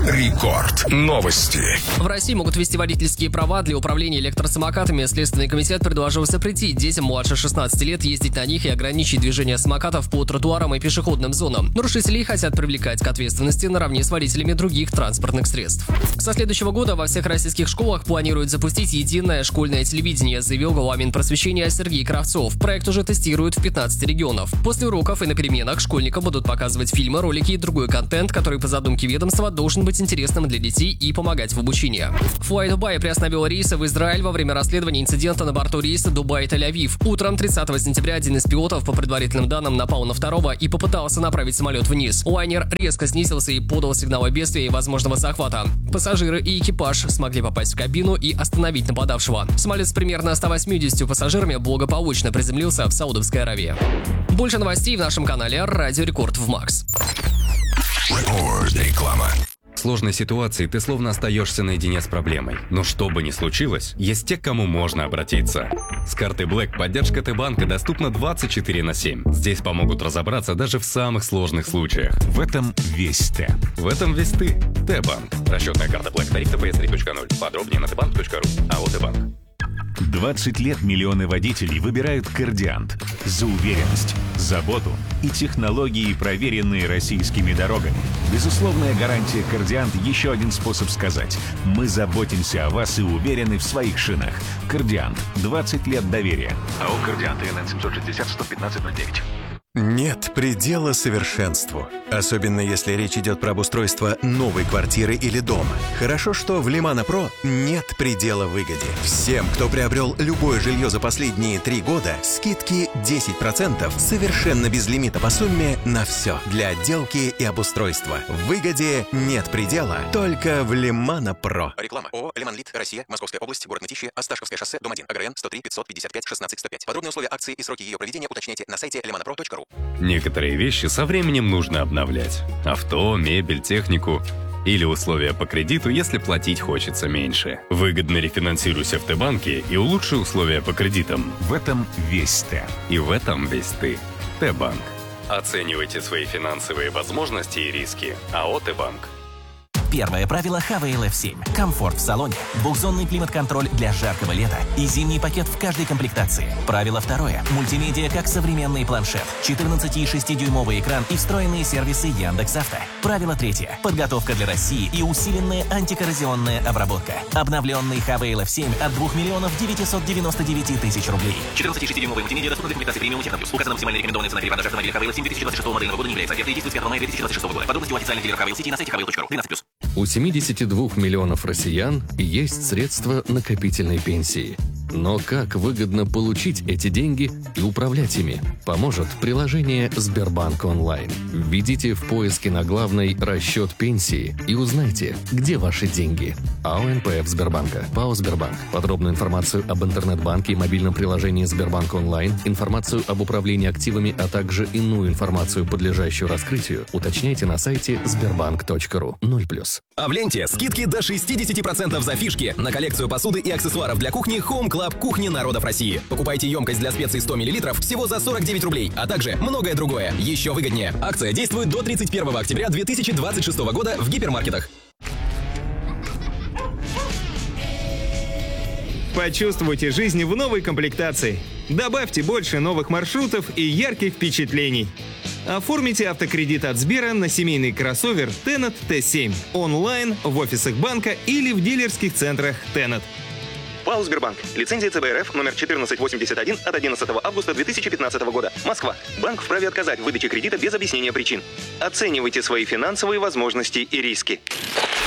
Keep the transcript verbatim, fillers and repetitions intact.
Рекорд. Новости. В России могут ввести водительские права для управления электросамокатами. Следственный комитет предложил запретить детям младше шестнадцати лет ездить на них и ограничить движение самокатов по тротуарам и пешеходным зонам. Нарушителей хотят привлекать к ответственности наравне с водителями других транспортных средств. Со следующего года во всех российских школах планируют запустить единое школьное телевидение, заявил глава Минпросвещения Сергей Кравцов. Проект уже тестируют в пятнадцати регионах. После уроков и на переменах школьникам будут показывать фильмы, ролики и другой контент, который по задумке ведомства должен быть интересным для детей и помогать в обучении. Fly Dubai приостановил рейсы в Израиль во время расследования инцидента на борту рейса Дубай-Тель-Авив. Утром тридцатого сентября один из пилотов, по предварительным данным, напал на второго и попытался направить самолет вниз. Лайнер резко снизился и подал сигнал о бедствии и возможного захвата. Пассажиры и экипаж смогли попасть в кабину и остановить нападавшего. Самолет с примерно ста восьмидесятью пассажирами благополучно приземлился в Саудовской Аравии. Больше новостей в нашем канале Радио Рекорд в Макс. Реклама. В сложной ситуации ты словно остаешься наедине с проблемой. Но что бы ни случилось, есть те, к кому можно обратиться. С карты Black поддержка Т-банка доступна двадцать четыре на семь. Здесь помогут разобраться даже в самых сложных случаях. В этом весь Т. В этом весь ты. Т-банк. Расчетная карта Black. Тариф тэ пэ эс три точка ноль. Подробнее на тэ банк точка ру. АО Т-банк. двадцать лет миллионы водителей выбирают Кордиант за уверенность, заботу и технологии, проверенные российскими дорогами. Безусловная гарантия Кордиант – еще один способ сказать: мы заботимся о вас и уверены в своих шинах. Кордиант. двадцать лет доверия. АО Кордиант. эн эн семьсот шестьдесят сто пятнадцать ноль девять. Нет предела совершенству. Особенно если речь идет про обустройство новой квартиры или дома. Хорошо, что в Лимана Про нет предела выгоде. Всем, кто приобрел любое жилье за последние три года, скидки десять процентов совершенно без лимита по сумме на все. Для отделки и обустройства. В выгоде нет предела, только в Лимана Про. Реклама. ООО «Лиманлит», Россия, Московская область, город Мытищи, Осташковское шоссе, дом один, АГРН сто три пятьсот пятьдесят пять шестнадцать сто пять. Подробные условия акции и сроки ее проведения уточняйте на сайте лиманапро точка ру. Некоторые вещи со временем нужно обновлять. Авто, мебель, технику. Или условия по кредиту, если платить хочется меньше. Выгодно рефинансируйся в Т-банке и улучши условия по кредитам. В этом весь Т. И в этом весь ты. Т-банк. Оценивайте свои финансовые возможности и риски. АО Т-банк. Первое правило эйч ви эл эф семь. Комфорт в салоне, двухзонный климат-контроль для жаркого лета и зимний пакет в каждой комплектации. Правило второе. Мультимедиа как современный планшет, четырнадцати и шестидюймовый экран и встроенные сервисы Яндекс.Авто. Правило третье. Подготовка для России и усиленная антикоррозионная обработка. Обновленный эйч ви эл эф семь от двух миллионов девятисот девяноста девяти тысяч рублей. четырнадцати и шестидюймовый мультимедиа доступна для комплектации премиум Техно Плюс. Указана максимальная рекомендованная цена перепродажи автомобиля эйч ви эл эф семь две тысячи двадцать шестого модельного года не является офертой и действует с пятого мая две тысячи двадцать шестого года. Подробности у официальных дилеров эйч ви эл сети на сайте эйч ви эл точка ру. тринадцать плюс. У семидесяти двух миллионов россиян есть средства накопительной пенсии. Но как выгодно получить эти деньги и управлять ими, поможет приложение Сбербанк онлайн. Введите в поиске на главной «Расчет пенсии» и узнайте, где ваши деньги. АО эн пэ эф Сбербанка. ПАО Сбербанк. Подробную информацию об интернет-банке и мобильном приложении Сбербанк онлайн, информацию об управлении активами, а также иную информацию, подлежащую раскрытию, уточняйте на сайте сбербанк точка ру. ноль плюс. А в ленте скидки до шестидесяти процентов за фишки на коллекцию посуды и аксессуаров для кухни Home Club Кухни народов России. Покупайте емкость для специй сто миллилитров всего за сорок девять рублей, а также многое другое еще выгоднее. Акция действует до тридцать первого октября две тысячи двадцать шестого года в гипермаркетах. Почувствуйте жизнь в новой комплектации. Добавьте больше новых маршрутов и ярких впечатлений. Оформите автокредит от Сбера на семейный кроссовер Тенет Т семь онлайн, в офисах банка или в дилерских центрах Тенет. ПАО «Сбербанк». Лицензия Цэ Бэ Эр Эф номер четырнадцать восемьдесят один от одиннадцатого августа две тысячи пятнадцатого года. Москва. Банк вправе отказать в выдаче кредита без объяснения причин. Оценивайте свои финансовые возможности и риски.